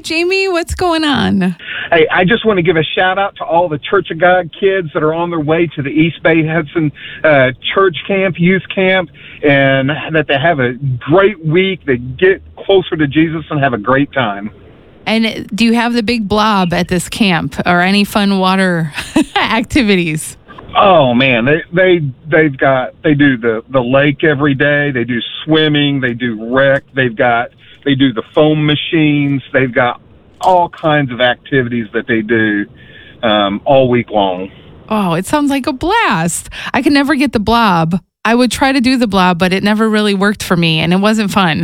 Jamie? What's going on? Hey, I just want to give a shout-out to all the Church of God kids that are on their way to the East Bay Hudson church camp, youth camp, and that they have a great week. They get closer to Jesus and have a great time. And do you have the big blob at this camp or any fun water activities? Oh man, they do the lake every day. They do swimming. They do rec. They do the foam machines. They've got all kinds of activities that they do all week long. Oh, it sounds like a blast. I could never get the blob. I would try to do the blob, but it never really worked for me, and it wasn't fun.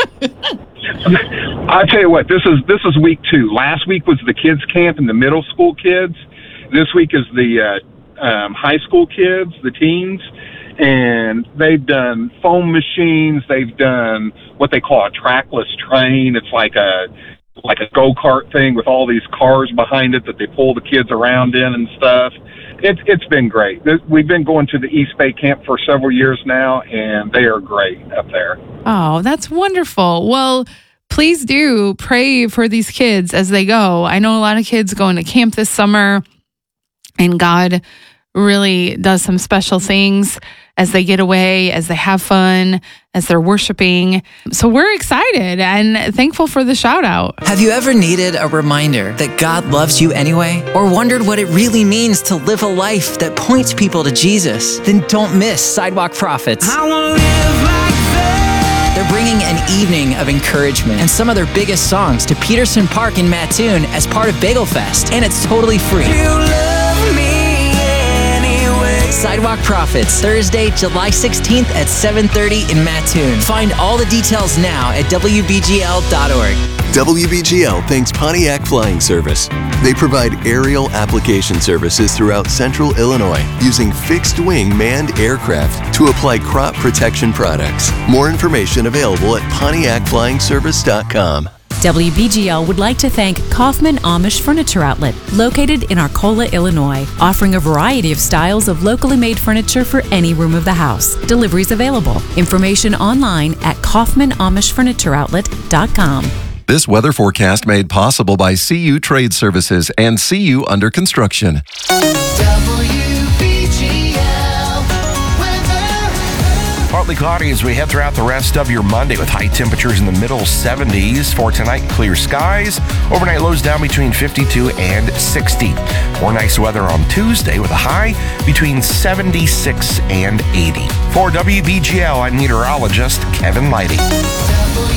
I'll tell you what, this is week 2. Last week was the kids camp and the middle school kids. This week is the high school kids, the teens, and they've done foam machines. They've done what they call a trackless train. It's like a go-kart thing with all these cars behind it that they pull the kids around in and stuff. It's been great. We've been going to the East Bay camp for several years now, and they are great up there. Oh, that's wonderful. Well, please do pray for these kids as they go. I know a lot of kids going to camp this summer, and God really does some special things as they get away, as they have fun, as they're worshiping. So we're excited and thankful for the shout out. Have you ever needed a reminder that God loves you anyway? Or wondered what it really means to live a life that points people to Jesus? Then don't miss Sidewalk Prophets. I wanna live like that. They're bringing an evening of encouragement and some of their biggest songs to Peterson Park in Mattoon as part of Bagel Fest, and it's totally free. You love me anyway. Sidewalk Prophets, Thursday, July 16th at 7:30 in Mattoon. Find all the details now at WBGL.org. WBGL thanks Pontiac Flying Service. They provide aerial application services throughout central Illinois using fixed-wing manned aircraft to apply crop protection products. More information available at PontiacFlyingService.com. WBGL would like to thank Kaufman Amish Furniture Outlet, located in Arcola, Illinois, offering a variety of styles of locally made furniture for any room of the house. Deliveries available. Information online at KaufmanAmishFurnitureOutlet.com. This weather forecast made possible by CU Trade Services and CU Under Construction. Partly cloudy as we head throughout the rest of your Monday with high temperatures in the middle 70s. For tonight, clear skies. Overnight lows down between 52 and 60. More nice weather on Tuesday with a high between 76 and 80. For WBGL, I'm meteorologist Kevin Leidy.